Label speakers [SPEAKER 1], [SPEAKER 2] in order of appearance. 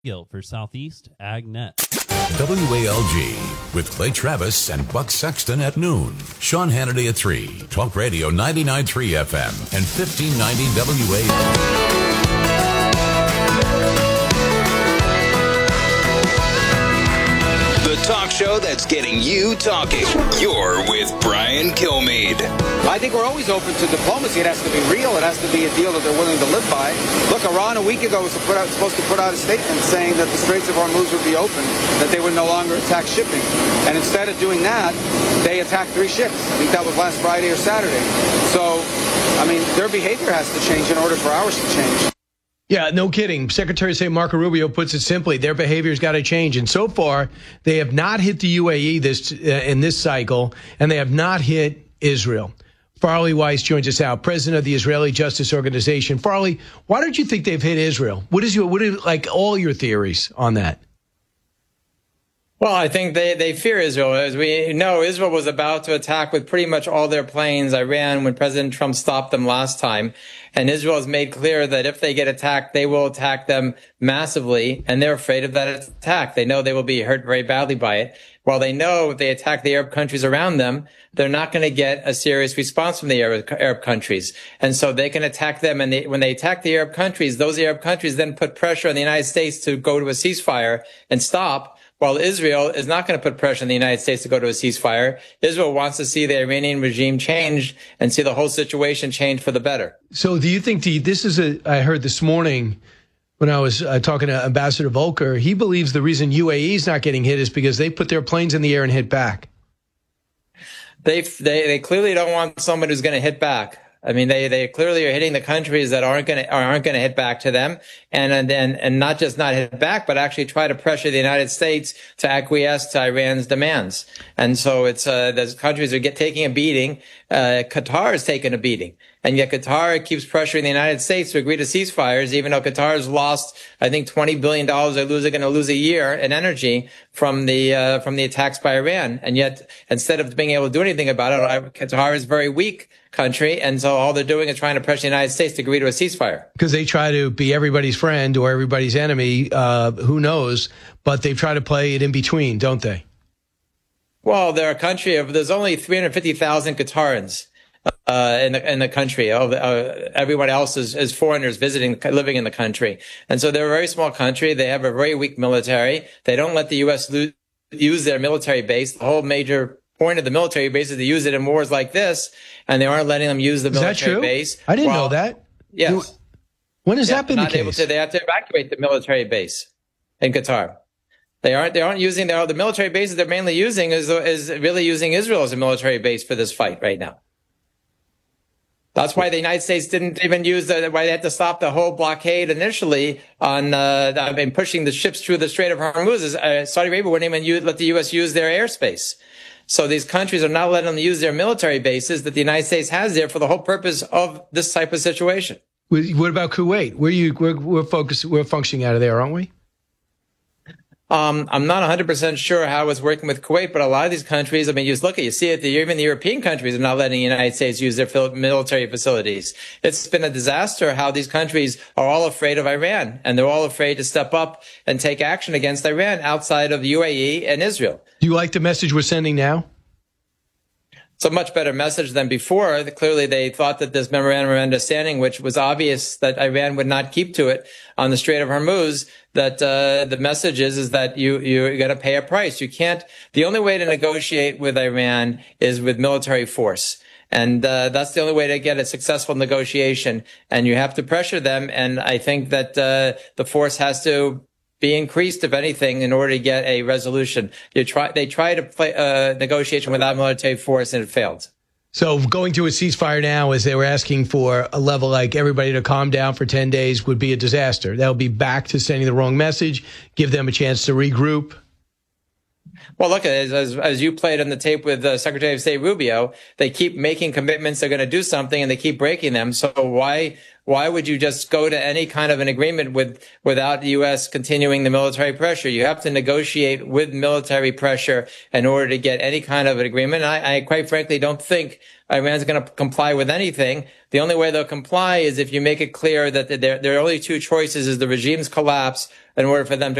[SPEAKER 1] Gill for Southeast AgNet.
[SPEAKER 2] WALG with Clay Travis and Buck Sexton at noon. Sean Hannity at 3. Talk Radio 99.3 FM and 1590 WALG.
[SPEAKER 3] The talk show that's getting you talking. You're with Brian Kilmeade.
[SPEAKER 4] I think we're always open to diplomacy. It has to be real. It has to be a deal that they're willing to live by. Look, Iran a week ago was supposed to put out a statement saying that the Straits of Hormuz would be open, that they would no longer attack shipping. And instead of doing that, they attacked 3 ships. I think that was last Friday or Saturday. So, I mean, their behavior has to change in order for ours to change.
[SPEAKER 5] Yeah, no kidding. Secretary of State Marco Rubio puts it simply, their behavior's got to change. And so far, they have not hit the UAE in this cycle, and they have not hit Israel. Farley Weiss joins us now, president of the Israeli Justice Organization. Farley, why don't you think they've hit Israel? What are like all your theories on that?
[SPEAKER 6] Well, I think they fear Israel. As we know, Israel was about to attack with pretty much all their planes Iran when President Trump stopped them last time. And Israel has made clear that if they get attacked, they will attack them massively. And they're afraid of that attack. They know they will be hurt very badly by it. While they know if they attack the Arab countries around them, they're not going to get a serious response from the Arab countries. And so they can attack them. And when they attack the Arab countries, those Arab countries then put pressure on the United States to go to a ceasefire and stop. While Israel is not going to put pressure on the United States to go to a ceasefire, Israel wants to see the Iranian regime change and see the whole situation change for the better.
[SPEAKER 5] So do you think I heard this morning when I was talking to Ambassador Volker, he believes the reason UAE is not getting hit is because they put their planes in the air and hit back.
[SPEAKER 6] They clearly don't want someone who's going to hit back. I mean, they clearly are hitting the countries that aren't going to hit back to them, and not just not hit back, but actually try to pressure the United States to acquiesce to Iran's demands. And so it's those countries are taking a beating. Qatar is taking a beating, and yet Qatar keeps pressuring the United States to agree to ceasefires, even though Qatar has lost, I think, $20 billion. They're going to lose a year in energy from the attacks by Iran, and yet instead of being able to do anything about it, Qatar is a very weak country, and so all they're doing is trying to pressure the United States to agree to a ceasefire.
[SPEAKER 5] Because they try to be everybody's friend or everybody's enemy, who knows, but they try to play it in between, don't they?
[SPEAKER 6] Well, they're a country there's only 350,000 Qatarans in the country. Everyone else is foreigners living in the country. And so they're a very small country. They have a very weak military. They don't let the U.S. use their military base. The whole major point of the military base is to use it in wars like this, and they aren't letting them use the military base.
[SPEAKER 5] I didn't know that.
[SPEAKER 6] Yes.
[SPEAKER 5] When has that been the case?
[SPEAKER 6] They have to evacuate the military base in Qatar. They aren't using the military bases they're mainly using is really using Israel as a military base for this fight right now. That's why the United States didn't even why they had to stop the whole blockade initially on, pushing the ships through the Strait of Hormuz. Saudi Arabia wouldn't even let the U.S. use their airspace. So these countries are not letting them use their military bases that the United States has there for the whole purpose of this type of situation.
[SPEAKER 5] What about Kuwait? We're functioning out of there, aren't we?
[SPEAKER 6] I'm not 100% sure how it's working with Kuwait, but a lot of these countries, you see it, even the European countries are not letting the United States use their military facilities. It's been a disaster how these countries are all afraid of Iran, and they're all afraid to step up and take action against Iran outside of the UAE and Israel.
[SPEAKER 5] Do you like the message we're sending now?
[SPEAKER 6] It's a much better message than before. Clearly, they thought that this memorandum of understanding, which was obvious that Iran would not keep to it on the Strait of Hormuz, that the message is that you're going to pay a price. You can't. The only way to negotiate with Iran is with military force. And that's the only way to get a successful negotiation. And you have to pressure them. And I think that the force has to be increased, if anything, in order to get a resolution. They try to play negotiation without military force, and it failed.
[SPEAKER 5] So going to a ceasefire now, as they were asking for a level like everybody to calm down for 10 days, would be a disaster. That would be back to sending the wrong message, give them a chance to regroup.
[SPEAKER 6] Well, look, as you played on the tape with Secretary of State Rubio, they keep making commitments they're going to do something, and they keep breaking them. So why why would you just go to any kind of an agreement without the U.S. continuing the military pressure? You have to negotiate with military pressure in order to get any kind of an agreement. I quite frankly don't think Iran's going to comply with anything. The only way they'll comply is if you make it clear that their only two choices is the regime's collapse in order for them to